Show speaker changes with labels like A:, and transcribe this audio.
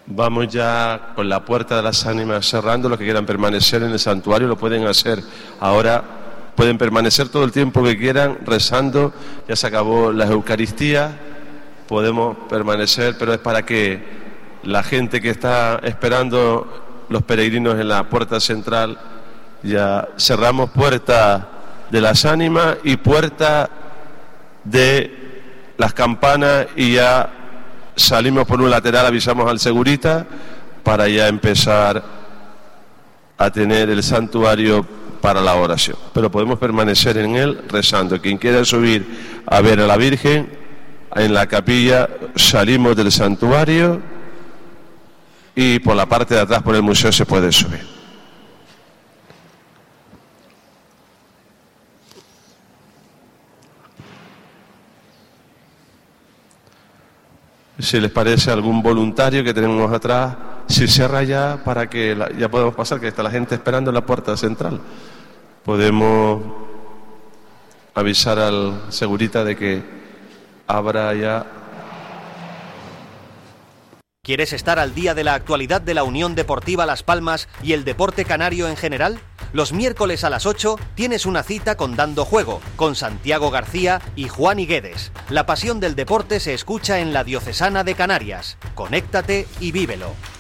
A: Vamos ya con la puerta de las ánimas cerrando. Los que quieran permanecer en el santuario lo pueden hacer ahora. Pueden permanecer todo el tiempo que quieran rezando. Ya se acabó la Eucaristía. Podemos permanecer, pero es para que la gente que está esperando, los peregrinos en la puerta central, ya cerramos puerta de las ánimas y puerta de las campanas y ya salimos por un lateral, avisamos al segurita para ya empezar a tener el santuario para la oración. Pero podemos permanecer en él rezando. Quien quiera subir a ver a la Virgen, en la capilla salimos del santuario y por la parte de atrás, por el museo, se puede subir. Si les parece, algún voluntario que tenemos atrás, si cierra ya para que ya podemos pasar, que está la gente esperando en la puerta central. Podemos avisar al segurita de que abra ya.
B: ¿Quieres estar al día de la actualidad de la Unión Deportiva Las Palmas y el deporte canario en general? Los miércoles a las 8 tienes una cita con Dando Juego, con Santiago García y Juan Higuedes. La pasión del deporte se escucha en la Diocesana de Canarias. Conéctate y vívelo.